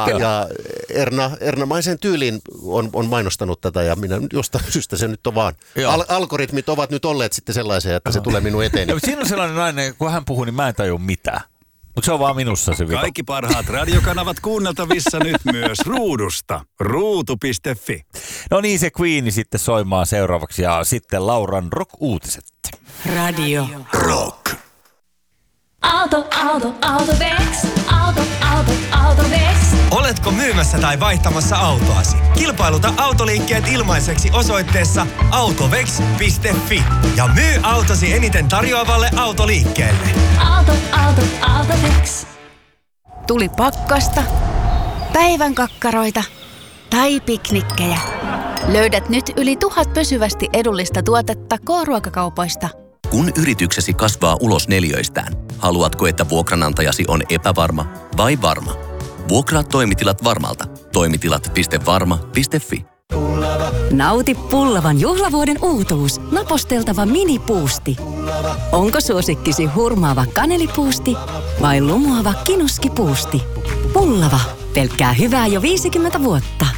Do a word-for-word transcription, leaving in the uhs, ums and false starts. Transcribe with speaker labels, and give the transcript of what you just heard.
Speaker 1: Ja, ja Erna, Ernamaisen tyyliin on, on mainostanut tätä ja minä jostain syystä se nyt on vaan. Al- algoritmit ovat nyt olleet sitten sellaisia, että se tulee minun eteeni.
Speaker 2: Ja, siinä on sellainen nainen, kun hän puhuu, niin mä en tajua mitään. Mutta se on vaan minussa se vika.
Speaker 3: Kaikki parhaat radiokanavat kuunneltavissa nyt myös ruudusta. ruutu piste fi.
Speaker 2: No niin, se Queeni sitten soimaan seuraavaksi ja sitten Lauran rock-uutiset.
Speaker 4: Radio
Speaker 3: Rock.
Speaker 5: Auto, auto, Autovex. Auto, auto, Autovex.
Speaker 6: Oletko myymässä tai vaihtamassa autoasi? Kilpailuta autoliikkeet ilmaiseksi osoitteessa autovex piste fi ja myy autosi eniten tarjoavalle autoliikkeelle.
Speaker 5: Auto, auto, Autovex.
Speaker 4: Tuli pakkasta, päivän kakkaroita tai piknikkejä. Löydät nyt yli tuhat pysyvästi edullista tuotetta K-ruokakaupoista.
Speaker 7: Kun yrityksesi kasvaa ulos neliöistään, haluatko, että vuokranantajasi on epävarma vai varma? Vuokraa toimitilat Varmalta. Toimitilat piste varma piste fi.
Speaker 8: Nauti Pullavan juhlavuoden uutuus. Naposteltava minipuusti. Onko suosikkisi hurmaava kanelipuusti vai lumoava kinuskipuusti? Pullava. Pelkkää hyvää jo viisikymmentä vuotta.